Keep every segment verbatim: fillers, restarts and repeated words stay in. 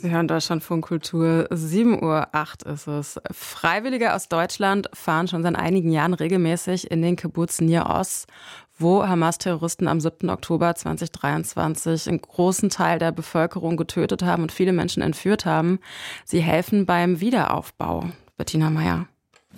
Sie hören Deutschlandfunk Kultur, sieben Uhr acht ist es. Freiwillige aus Deutschland fahren schon seit einigen Jahren regelmäßig in den Kibbuz Nir Oz, wo Hamas-Terroristen am siebten Oktober zweitausenddreiundzwanzig einen großen Teil der Bevölkerung getötet haben und viele Menschen entführt haben. Sie helfen beim Wiederaufbau. Bettina Meyer.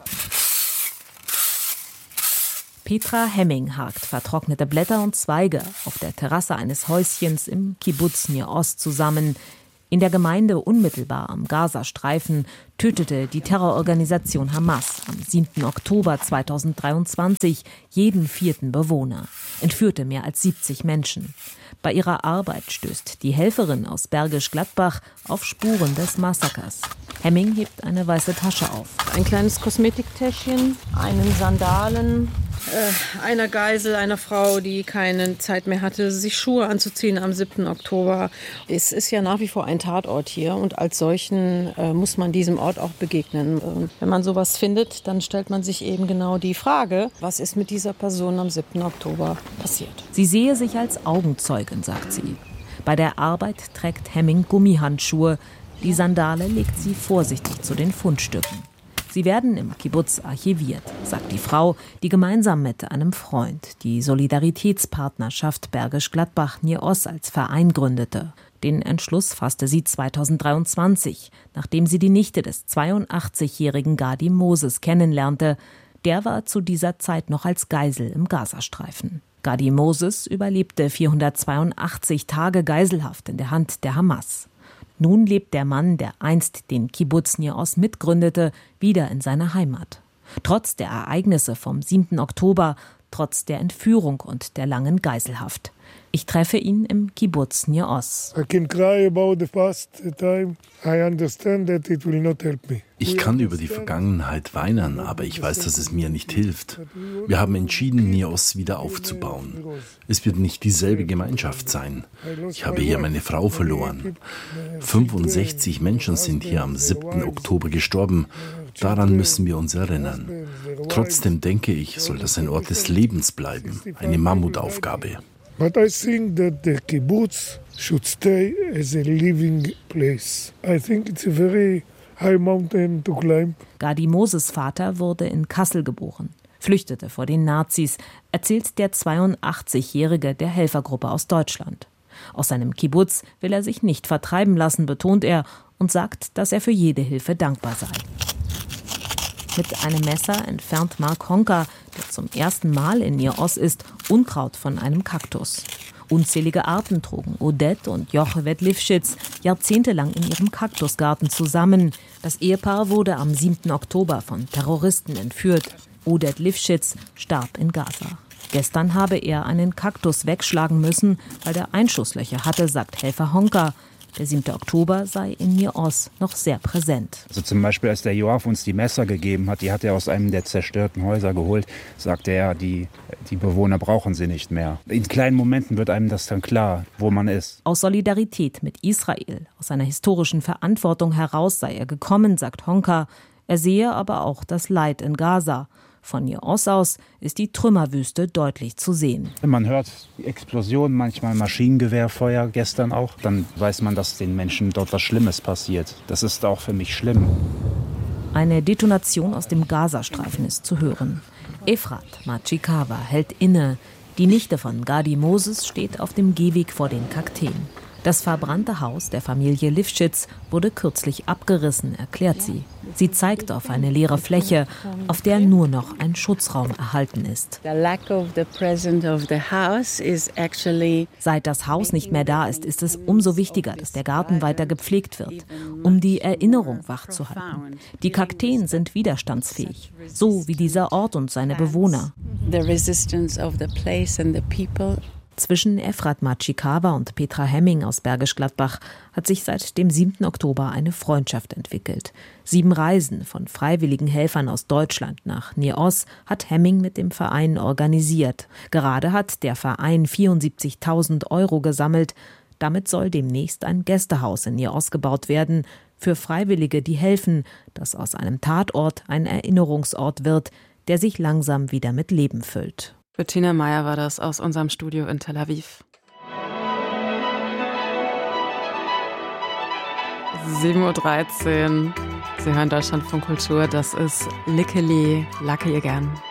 Petra Hemming hakt vertrocknete Blätter und Zweige auf der Terrasse eines Häuschens im Kibbuz Nir Oz zusammen. In der Gemeinde unmittelbar am Gazastreifen tötete die Terrororganisation Hamas am siebten Oktober zweitausenddreiundzwanzig jeden vierten Bewohner, entführte mehr als siebzig Menschen. Bei ihrer Arbeit stößt die Helferin aus Bergisch Gladbach auf Spuren des Massakers. Hemming hebt eine weiße Tasche auf. Ein kleines Kosmetiktäschchen, einen Sandalen, äh, einer Geisel, einer Frau, die keine Zeit mehr hatte, sich Schuhe anzuziehen am siebten Oktober. Es ist ja nach wie vor ein Tatort hier und als solchen äh, muss man diesem Ort auch begegnen. Und wenn man sowas findet, dann stellt man sich eben genau die Frage, was ist mit dieser Person am siebten Oktober passiert. Sie sehe sich als Augenzeugin, sagt sie. Bei der Arbeit trägt Hemming Gummihandschuhe. Die Sandale legt sie vorsichtig zu den Fundstücken. Sie werden im Kibbuz archiviert, sagt die Frau, die gemeinsam mit einem Freund die Solidaritätspartnerschaft Bergisch Gladbach Nir Oz als Verein gründete. Den Entschluss fasste sie zweitausenddreiundzwanzig, nachdem sie die Nichte des zweiundachtzigjährigen Gadi Moses kennenlernte. Der war zu dieser Zeit noch als Geisel im Gazastreifen. Gadi Moses überlebte vierhundertzweiundachtzig Tage Geiselhaft in der Hand der Hamas. Nun lebt der Mann, der einst den Kibbuz Nir Oz mitgründete, wieder in seiner Heimat. Trotz der Ereignisse vom siebten Oktober, trotz der Entführung und der langen Geiselhaft. Ich treffe ihn im Kibbuz Nir Oz. Ich kann über die Vergangenheit weinen, aber ich weiß, dass es mir nicht hilft. Wir haben entschieden, Nir Oz wieder aufzubauen. Es wird nicht dieselbe Gemeinschaft sein. Ich habe hier meine Frau verloren. fünfundsechzig Menschen sind hier am siebten Oktober gestorben. Daran müssen wir uns erinnern. Trotzdem denke ich, soll das ein Ort des Lebens bleiben, eine Mammutaufgabe. But I think that the kibbutz should stay as a living place. I think it's a very high mountain to climb. Gadi Moses' Vater wurde in Kassel geboren, flüchtete vor den Nazis, erzählt der zweiundachtzigjährige der Helfergruppe aus Deutschland. Aus seinem Kibbuz will er sich nicht vertreiben lassen, betont er und sagt, dass er für jede Hilfe dankbar sei. Mit einem Messer entfernt Mark Honka, der zum ersten Mal in Nir Oz ist, Unkraut von einem Kaktus. Unzählige Arten trugen Odette und Jochebed Lifschitz jahrzehntelang in ihrem Kaktusgarten zusammen. Das Ehepaar wurde am siebten Oktober von Terroristen entführt. Odette Lifschitz starb in Gaza. Gestern habe er einen Kaktus wegschlagen müssen, weil der Einschusslöcher hatte, sagt Helfer Honka. Der siebte Oktober sei in Nir Oz noch sehr präsent. Also zum Beispiel, als der Joaf uns die Messer gegeben hat, die hat er aus einem der zerstörten Häuser geholt, sagte er, die, die Bewohner brauchen sie nicht mehr. In kleinen Momenten wird einem das dann klar, wo man ist. Aus Solidarität mit Israel, aus einer historischen Verantwortung heraus sei er gekommen, sagt Honka. Er sehe aber auch das Leid in Gaza. Von Nir Oz aus ist die Trümmerwüste deutlich zu sehen. Man hört die Explosion, manchmal Maschinengewehrfeuer, gestern auch. Dann weiß man, dass den Menschen dort was Schlimmes passiert. Das ist auch für mich schlimm. Eine Detonation aus dem Gazastreifen ist zu hören. Efrat Machikawa hält inne. Die Nichte von Gadi Moses steht auf dem Gehweg vor den Kakteen. Das verbrannte Haus der Familie Lifschitz wurde kürzlich abgerissen, erklärt sie. Sie zeigt auf eine leere Fläche, auf der nur noch ein Schutzraum erhalten ist. Seit das Haus nicht mehr da ist, ist es umso wichtiger, dass der Garten weiter gepflegt wird, um die Erinnerung wachzuhalten. Die Kakteen sind widerstandsfähig, so wie dieser Ort und seine Bewohner. Zwischen Efrat Machikawa und Petra Hemming aus Bergisch Gladbach hat sich seit dem siebten Oktober eine Freundschaft entwickelt. Sieben Reisen von freiwilligen Helfern aus Deutschland nach Nir Oz hat Hemming mit dem Verein organisiert. Gerade hat der Verein vierundsiebzigtausend Euro gesammelt. Damit soll demnächst ein Gästehaus in Nir Oz gebaut werden, für Freiwillige, die helfen, dass aus einem Tatort ein Erinnerungsort wird, der sich langsam wieder mit Leben füllt. Bettina Meyer war das aus unserem Studio in Tel Aviv. sieben Uhr dreizehn. Sie hören Deutschlandfunk Kultur. Das ist Lickeli, Lucky Again.